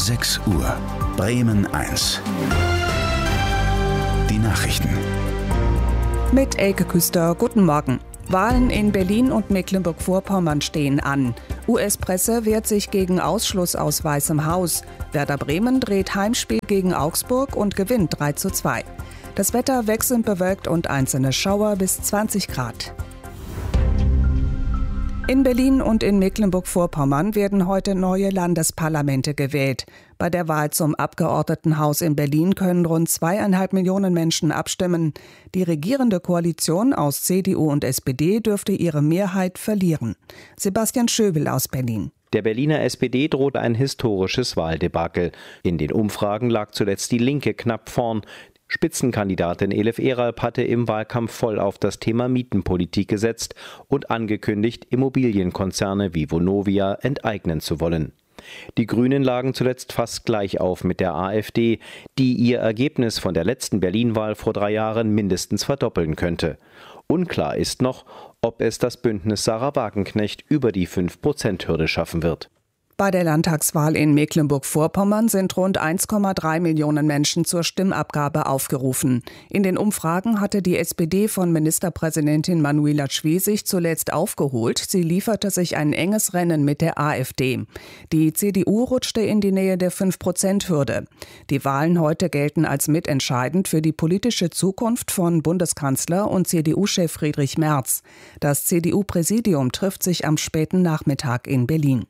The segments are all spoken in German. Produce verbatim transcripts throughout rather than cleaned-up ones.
sechs Uhr. Bremen eins. Die Nachrichten. Mit Elke Küster, guten Morgen. Wahlen in Berlin und Mecklenburg-Vorpommern stehen an. U S-Presse wehrt sich gegen Ausschluss aus Weißem Haus. Werder Bremen dreht Heimspiel gegen Augsburg und gewinnt drei zu zwei. Das Wetter wechselnd bewölkt und einzelne Schauer bis zwanzig Grad. In Berlin und in Mecklenburg-Vorpommern werden heute neue Landesparlamente gewählt. Bei der Wahl zum Abgeordnetenhaus in Berlin können rund zweieinhalb Millionen Menschen abstimmen. Die regierende Koalition aus C D U und S P D dürfte ihre Mehrheit verlieren. Sebastian Schöbel aus Berlin. Der Berliner S P D droht ein historisches Wahldebakel. In den Umfragen lag zuletzt die Linke knapp vorn. Spitzenkandidatin Elif Eralp hatte im Wahlkampf voll auf das Thema Mietenpolitik gesetzt und angekündigt, Immobilienkonzerne wie Vonovia enteignen zu wollen. Die Grünen lagen zuletzt fast gleich auf mit der AfD, die ihr Ergebnis von der letzten Berlin-Wahl vor drei Jahren mindestens verdoppeln könnte. Unklar ist noch, ob es das Bündnis Sarah Wagenknecht über die fünf Prozent Hürde schaffen wird. Bei der Landtagswahl in Mecklenburg-Vorpommern sind rund eins Komma drei Millionen Menschen zur Stimmabgabe aufgerufen. In den Umfragen hatte die S P D von Ministerpräsidentin Manuela Schwesig zuletzt aufgeholt. Sie lieferte sich ein enges Rennen mit der AfD. Die C D U rutschte in die Nähe der fünf Prozent Hürde. Die Wahlen heute gelten als mitentscheidend für die politische Zukunft von Bundeskanzler und C D U-Chef Friedrich Merz. Das C D U-Präsidium trifft sich am späten Nachmittag in Berlin.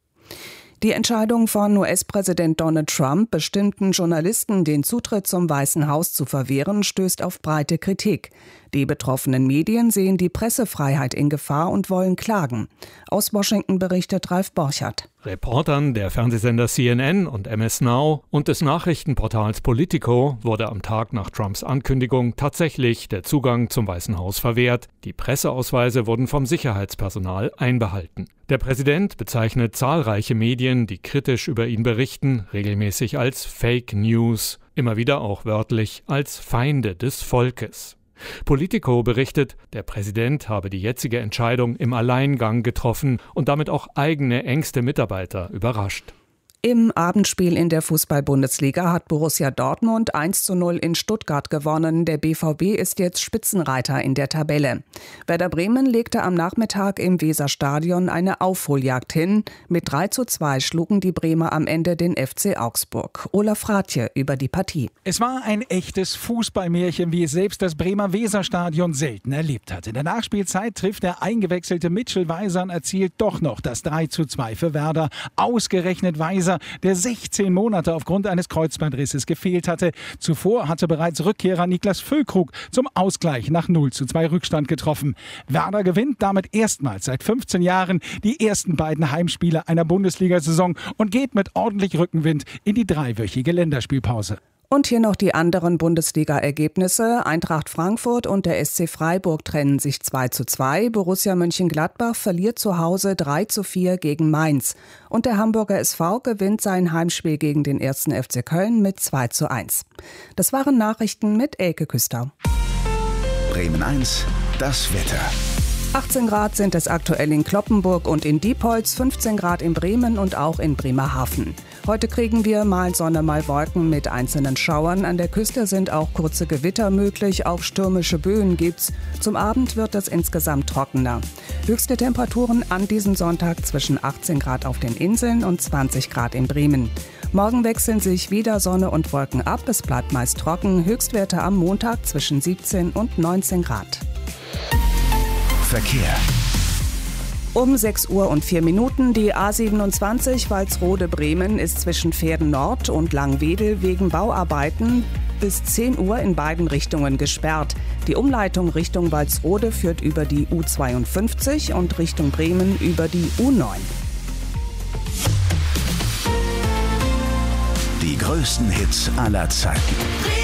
Die Entscheidung von U S-Präsident Donald Trump, bestimmten Journalisten den Zutritt zum Weißen Haus zu verwehren, stößt auf breite Kritik. Die betroffenen Medien sehen die Pressefreiheit in Gefahr und wollen klagen. Aus Washington berichtet Ralf Borchert. Reportern der Fernsehsender C N N und M S Now und des Nachrichtenportals Politico wurde am Tag nach Trumps Ankündigung tatsächlich der Zugang zum Weißen Haus verwehrt. Die Presseausweise wurden vom Sicherheitspersonal einbehalten. Der Präsident bezeichnet zahlreiche Medien, die kritisch über ihn berichten, regelmäßig als Fake News, immer wieder auch wörtlich als Feinde des Volkes. Politico berichtet, der Präsident habe die jetzige Entscheidung im Alleingang getroffen und damit auch eigene engste Mitarbeiter überrascht. Im Abendspiel in der Fußball-Bundesliga hat Borussia Dortmund eins zu null in Stuttgart gewonnen. Der B V B ist jetzt Spitzenreiter in der Tabelle. Werder Bremen legte am Nachmittag im Weserstadion eine Aufholjagd hin. Mit drei zu zwei schlugen die Bremer am Ende den F C Augsburg. Olaf Rathje über die Partie. Es war ein echtes Fußballmärchen, wie es selbst das Bremer Weserstadion selten erlebt hat. In der Nachspielzeit trifft der eingewechselte Mitchell Weiser und erzielt doch noch das drei zu zwei für Werder. Ausgerechnet Weiser, der sechzehn Monate aufgrund eines Kreuzbandrisses gefehlt hatte. Zuvor hatte bereits Rückkehrer Niklas Füllkrug zum Ausgleich nach null zu zwei Rückstand getroffen. Werder gewinnt damit erstmals seit fünfzehn Jahren die ersten beiden Heimspiele einer Bundesliga-Saison und geht mit ordentlich Rückenwind in die dreiwöchige Länderspielpause. Und hier noch die anderen Bundesliga-Ergebnisse. Eintracht Frankfurt und der S C Freiburg trennen sich zwei zu zwei. Borussia Mönchengladbach verliert zu Hause drei zu vier gegen Mainz. Und der Hamburger S V gewinnt sein Heimspiel gegen den ersten F C Köln mit zwei zu eins. Das waren Nachrichten mit Elke Küster. Bremen eins, das Wetter. achtzehn Grad sind es aktuell in Cloppenburg und in Diepholz, fünfzehn Grad in Bremen und auch in Bremerhaven. Heute kriegen wir mal Sonne, mal Wolken mit einzelnen Schauern. An der Küste sind auch kurze Gewitter möglich, auch stürmische Böen gibt's. Zum Abend wird es insgesamt trockener. Höchste Temperaturen an diesem Sonntag zwischen achtzehn Grad auf den Inseln und zwanzig Grad in Bremen. Morgen wechseln sich wieder Sonne und Wolken ab, es bleibt meist trocken. Höchstwerte am Montag zwischen siebzehn und neunzehn Grad. Verkehr. Um sechs Uhr und vier Minuten. Die A siebenundzwanzig Walsrode-Bremen ist zwischen Pferden Nord und Langwedel wegen Bauarbeiten bis zehn Uhr in beiden Richtungen gesperrt. Die Umleitung Richtung Walsrode führt über die U zweiundfünfzig und Richtung Bremen über die U neun. Die größten Hits aller Zeiten.